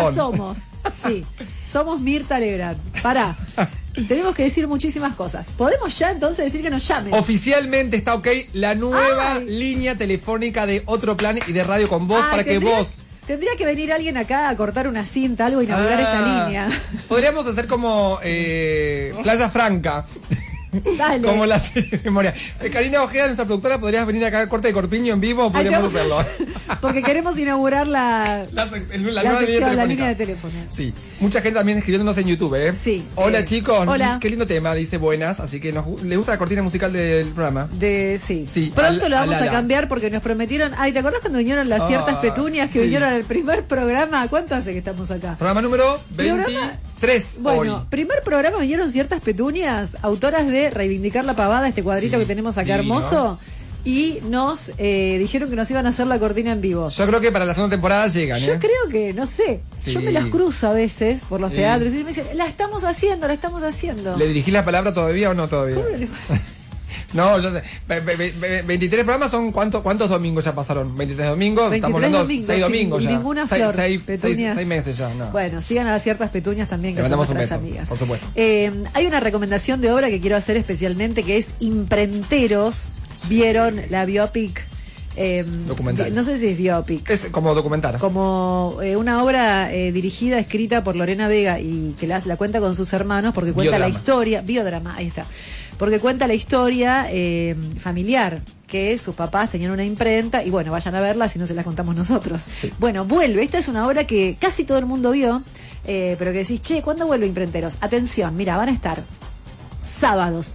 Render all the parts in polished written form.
Ya somos, sí. Somos Mirta Legrand. Pará. Tenemos que decir muchísimas cosas. ¿Podemos ya entonces decir que nos llamen? Oficialmente está ok la nueva línea telefónica de Otro Plan y de Radio con Vos para que vos... Tendría que venir alguien acá a cortar una cinta, algo, inaugurar esta línea. Podríamos hacer como Playa Franca. Dale. Como la memoria. Karina Ojeda, nuestra productora, ¿podrías venir acá al corte de corpiño en vivo? Podríamos hacerlo. Porque queremos inaugurar la nueva línea de teléfono. Sí. Mucha gente también escribiéndonos en YouTube, ¿eh? Sí. Hola, chicos. Hola. Qué lindo tema, dice buenas. Así que le gusta la cortina musical del programa. Sí. Pronto lo vamos a cambiar porque nos prometieron. Ay, ¿te acordás cuando vinieron las ciertas petunias que vinieron al primer programa? ¿Cuánto hace que estamos acá? Programa número 23. Bueno, hoy. Primer programa vinieron ciertas petunias, autoras de Reivindicar la Pavada, este cuadrito que tenemos acá divino, hermoso. Y nos dijeron que nos iban a hacer la cortina en vivo. Yo creo que para la segunda temporada llegan. Yo creo que, no sé, yo me las cruzo a veces por los teatros y me dicen, la estamos haciendo. ¿Le dirigís la palabra todavía o no todavía? No, yo sé. 23 programas son ¿cuántos domingos ya pasaron? 23 domingos, 23 estamos hablando 6 domingos ya. Ninguna flor. 6 meses ya, no. Bueno, sigan a ciertas petuñas también, que son nuestras amigas. Por supuesto. Hay una recomendación de obra que quiero hacer especialmente, que es Imprenteros. ¿Vieron la biopic? Documental. No sé si es biopic. Es como documental. Como una obra dirigida, escrita por Lorena Vega y que la cuenta con sus hermanos porque cuenta la historia. Biodrama, ahí está. Porque cuenta la historia familiar, que sus papás tenían una imprenta y bueno, vayan a verla si no se la contamos nosotros. Sí. Bueno, vuelve. Esta es una obra que casi todo el mundo vio, pero que decís, ¿cuándo vuelve Imprenteros? Atención, mira, van a estar sábados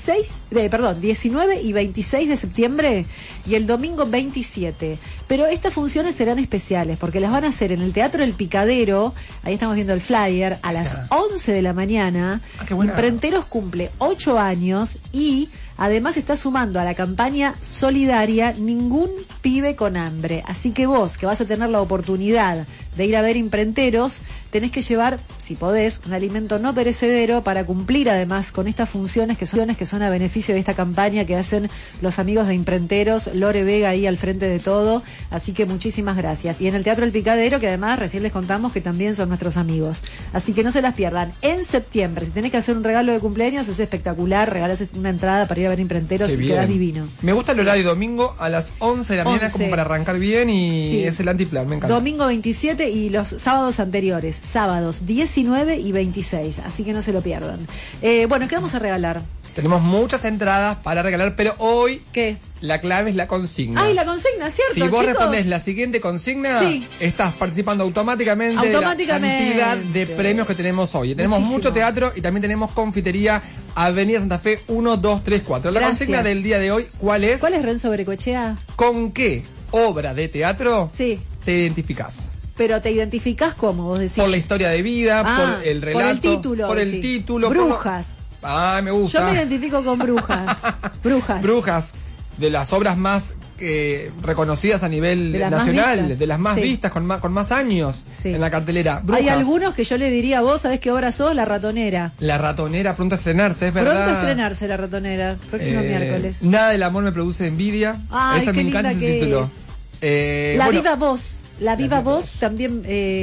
19 y 26 de septiembre y el domingo 27. Pero estas funciones serán especiales porque las van a hacer en el Teatro El Picadero. Ahí estamos viendo el flyer a las 11 de la mañana. Imprenteros cumple 8 años y además está sumando a la campaña solidaria Ningún Pibe con Hambre. Así que vos, que vas a tener la oportunidad de ir a ver Imprenteros, tenés que llevar, si podés, un alimento no perecedero para cumplir además con estas funciones que son a beneficio de esta campaña que hacen los amigos de Imprenteros, Lore Vega ahí al frente de todo. Así que muchísimas gracias. Y en el Teatro El Picadero, que además recién les contamos que también son nuestros amigos. Así que no se las pierdan. En septiembre, si tenés que hacer un regalo de cumpleaños, es espectacular. Regalás una entrada para ir a ver Imprenteros y quedás divino. Me gusta el horario domingo a las 11 de la mañana como para arrancar bien y es el antiplan, me encanta. Domingo 27 y los sábados anteriores, sábados 19 y 26. Así que no se lo pierdan. Bueno, ¿qué vamos a regalar? Tenemos muchas entradas para regalar, pero hoy... ¿Qué? La clave es la consigna. Ay, la consigna, ¿cierto, Si vos chicos? respondés la siguiente consigna, estás participando automáticamente de la cantidad de premios que tenemos hoy. Tenemos mucho teatro y también tenemos confitería Avenida Santa Fe 1, 2, 3, 4. La consigna del día de hoy, ¿cuál es? ¿Cuál es, Renzo Berecochea? ¿Con qué obra de teatro te identificás? Pero te identificás como vos decís. Por la historia de vida, por el relato. Por el título. Brujas. Me gusta. Yo me identifico con Brujas. Brujas. De las obras más reconocidas a nivel nacional, de las más vistas, con más años en la cartelera. Brujas. Hay algunos que yo le diría a vos, ¿sabés qué obra sos? La Ratonera. La Ratonera, pronto a estrenarse, es verdad. Pronto a estrenarse La Ratonera, próximo miércoles. Nada del amor me produce envidia. Ay, esa me encanta ese título. Viva Voz. La Viva Voz también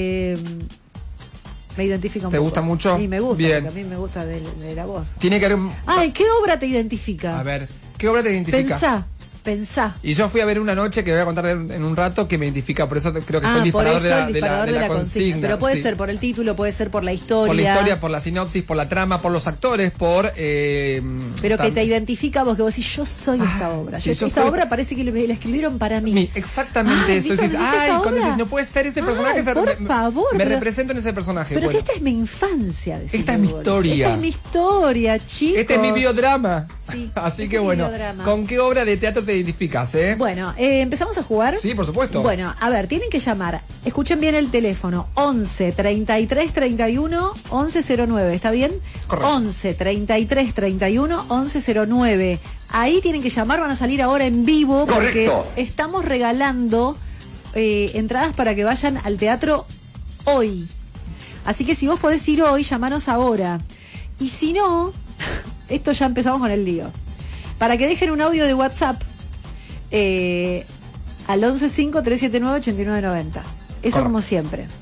me identifica un poco. ¿Te gusta mucho? Sí, me gusta. Bien. A mí me gusta de la voz. Tiene que haber Ay, ¿qué obra te identifica? A ver, ¿qué obra te identifica? Pensá. Y yo fui a ver una noche que voy a contar en un rato que me identifica, por eso creo que fue el disparador de la consigna. Pero puede ser por el título, puede ser por la historia. Por la historia, por la sinopsis, por la trama, por los actores, por... pero que te identifica vos, que vos decís, yo soy esta obra. Esta obra parece que la escribieron para mí. Exactamente eso. Decís, cuando dices, no puede ser ese personaje. Por favor. Me represento en ese personaje. Pero si esta es mi infancia. Esta es mi historia. Esta es mi historia, chicos. Este es mi biodrama. Sí. Así que bueno, ¿con qué obra de teatro te identificas, Bueno, ¿empezamos a jugar? Sí, por supuesto. Bueno, a ver, tienen que llamar. Escuchen bien el teléfono. 11 33 31 1109. ¿Está bien? Correcto. 11 33 31 1109. Ahí tienen que llamar, van a salir ahora en vivo. Porque estamos regalando entradas para que vayan al teatro hoy. Así que si vos podés ir hoy, llamanos ahora. Y si no, esto ya empezamos con el lío. Para que dejen un audio de WhatsApp al 115-379-8990. Eso como siempre.